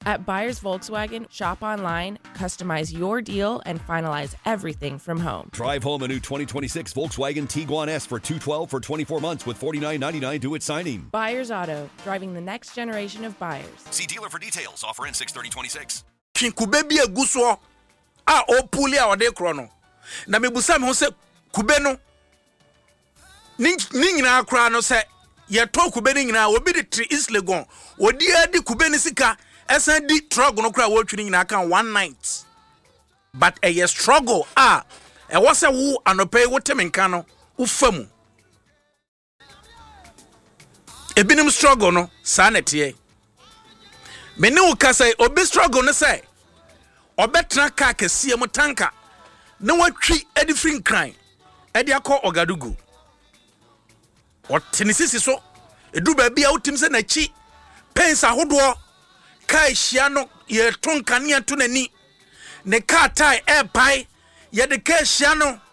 At Buyers Volkswagen, shop online, customize your deal, and finalize everything from home. Drive home a new 2026 Volkswagen Tiguan S for $212 for 24 months with $49.99 due at signing. Buyers Auto, driving the next generation of buyers. See dealer for details. Offer ends 6/30/26. Kube bi eguso a opuli a ode krono. Na mebusa me ho se kube no ni nyina akra no se ye to kube ni nyina obi de 3 islegon odi adi kube ni sika SND struggle no kra wo twini nyina kan one night. But a struggle e was a wo anope wo temenka no wo famu. Ebinim struggle no sa na tie. Mene wo ka say obi struggle no say obetra ka kese mu tanka na watwi edi free kran edi akọ Ogadugu. Otenisisi so edu ba bia wotim se na chi pensa hodo kai hia no ye tonka ne to nani ne ka tai pai ye de ka hia no